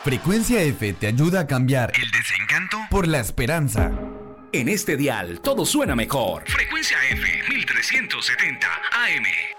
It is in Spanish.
Frecuencia F te ayuda a cambiar el desencanto por la esperanza. En este dial todo suena mejor. Frecuencia F 1370 AM.